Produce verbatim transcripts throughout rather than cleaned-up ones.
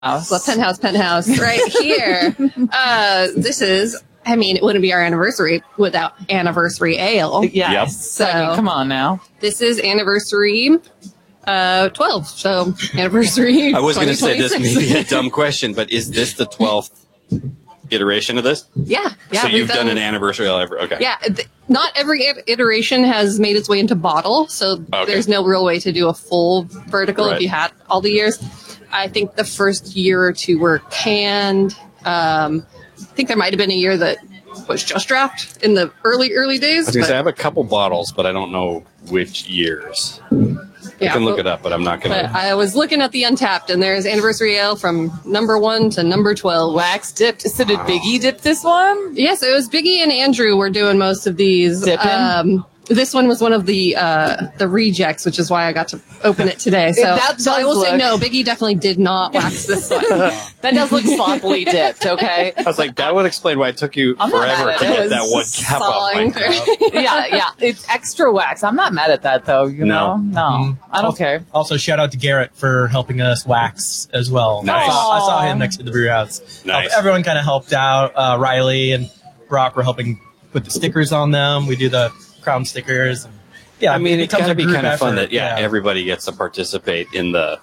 The penthouse, penthouse, right here. Uh, this is, I mean, it wouldn't be our anniversary without Anniversary Ale. Yes. Yep. So, I mean, come on now. This is Anniversary uh, twelve. So, Anniversary I was going to say this may be a dumb question, but is this the twelfth iteration of this? Yeah. yeah so you've done, done an anniversary Ale ever? Okay. Yeah. Th- not every iteration has made its way into bottle. So, okay. There's no real way to do a full vertical right. if you had all the years. I think the first year or two were canned. Um, I think there might have been a year that was just draft in the early, early days. I was going to say, I have a couple bottles, but I don't know which years. Yeah, I can look but, it up, but I'm not going to. I was looking at the Untapped, and there's Anniversary Ale from number one to number twelve. Wax dipped. So did Biggie dip this one? Yes, it was Biggie and Andrew were doing most of these. Dipping? Um, This one was one of the uh, the rejects, which is why I got to open it today. So, so I will look... say no, Biggie definitely did not wax this one. That does look sloppily dipped, okay? I was like, that would explain why it took you I'm forever to get that one cap off my cup. Yeah, yeah. It's extra wax. I'm not mad at that, though. You no. know? No. Mm-hmm. I don't also, care. Also, shout out to Garrett for helping us wax as well. Nice. I saw, I saw him next to the brew house. Nice. Everyone kind of helped out. Uh, Riley and Brock were helping put the stickers on them. We do the crown stickers. And, Yeah, I mean, it it's got to be kind of fun effort. that, yeah, yeah, everybody gets to participate in the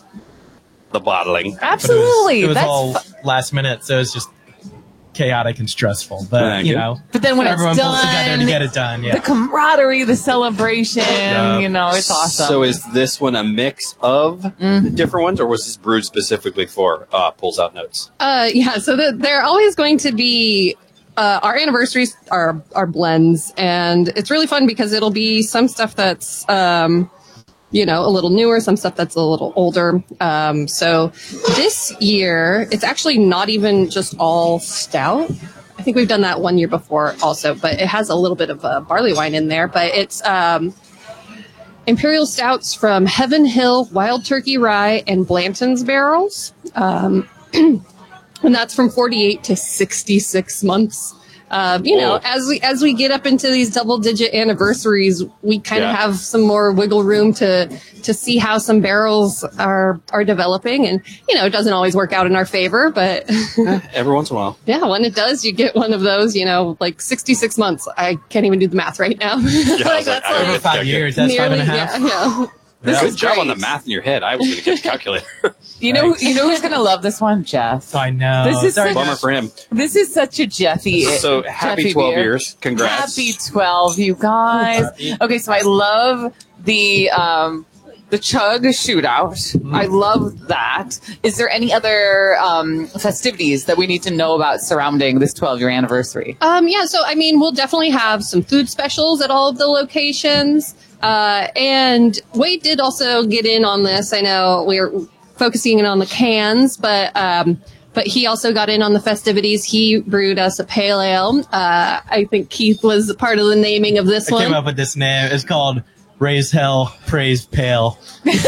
the bottling. Absolutely. It was, it was That's all fu- last minute, so it's just chaotic and stressful. But, Thank you you. know, but then when everyone it's pulls done, together to get it done. Yeah. The camaraderie, the celebration, Yeah. you know, it's awesome. So is this one a mix of Mm-hmm. different ones, or was this brewed specifically for uh, Pulls Out Notes? Uh, yeah, so the, they're always going to be uh, our anniversaries are are blends, and it's really fun because it'll be some stuff that's um, you know, a little newer, some stuff that's a little older. Um, so this year, it's actually not even just all stout. I think we've done that one year before also, but it has a little bit of a barley wine in there. But it's um, Imperial Stouts from Heaven Hill, Wild Turkey Rye, and Blanton's barrels. Um, and that's from forty-eight to sixty-six months. Um, you know, as we as we get up into these double digit anniversaries, we kind of Yeah. have some more wiggle room to to see how some barrels are are developing, and you know, it doesn't always work out in our favor, but Every once in a while. yeah, when it does, you get one of those. You know, like sixty-six months. I can't even do the math right now. I was like, that's I Over would- five okay. years, that's five and a half. Yeah, yeah. This Good is job on great. the math in your head. I was going to get the calculator. you know, Thanks. you know who's gonna love this one, Jeff. I know. This is Sorry, such- Bummer Jeff. for him. This is such a Jeffy. So happy Jeffy twelve beer. years. Congrats. Happy twelve, you guys. Okay, so I love the um the chug shootout. Mm-hmm. I love that. Is there any other um festivities that we need to know about surrounding this twelve year anniversary? Um, yeah, so I mean, we'll definitely have some food specials at all of the locations. Uh, and Wade did also get in on this. I know we're focusing in on the cans, but um, but he also got in on the festivities. He brewed us a pale ale. Uh, I think Keith was a part of the naming of this I one. came up with this name. It's called Raise Hell, Praise Pale.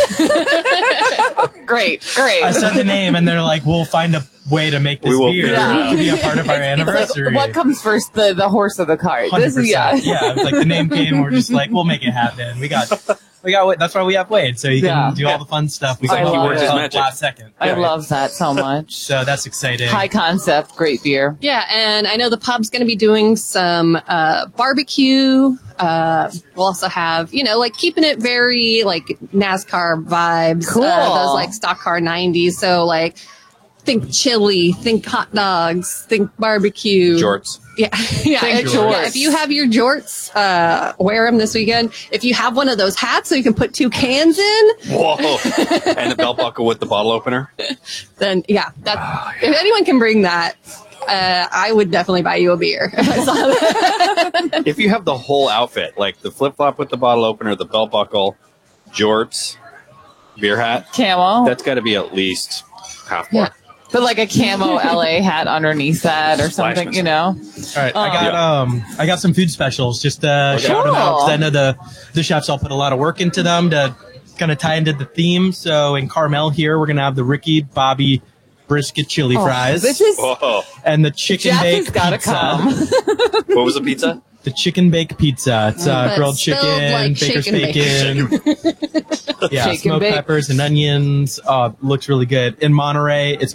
Great, great. I said the name, and they're like, "We'll find a way to make this We will beer figure it out. to be a part of our It's like, anniversary." what comes first, the, the horse or the cart? Hundred This is, yeah. percent. Yeah, it's like the name came. We're just like, we'll make it happen. We got, we got. That's why we have Wade, so you can Yeah. do all the fun stuff. We I can love do it. it Magic. last second. I Yeah. love that so much. So that's exciting. High concept, great beer. Yeah, and I know the pub's going to be doing some uh, barbecue. Uh, we'll also have, you know, like keeping it very like NASCAR vibes. Cool. Uh, those like stock car nineties. So like think chili, think hot dogs, think barbecue. Jorts. Yeah, yeah. Think If, jorts. yeah, if you have your jorts, uh, wear them this weekend. If you have one of those hats so you can put two cans in, Whoa. And the belt buckle with the bottle opener. then yeah, that if anyone can bring that, uh, I would definitely buy you a beer if I saw that. If you have the whole outfit, like the flip-flop with the bottle opener, the belt buckle, jorts, beer hat, Camo. that's got to be at least half more. Yeah. But like a camo L A hat underneath that or something, Flashman. you know? All right, I got Yeah. um, I got some food specials. Just uh, shout them out 'cause I know the the chefs all put a lot of work into them to kind of tie into the theme. So in Carmel here, we're gonna have the Ricky Bobby brisket chili Oh, fries This is Whoa. and the chicken Jeff bake has gotta pizza. come. What was the pizza? the chicken bake pizza. It's uh, But grilled spelled chicken, like baker's shake and bake. bacon. Yeah, Shake and smoked bake. peppers and onions. Uh, looks really good. In Monterey, it's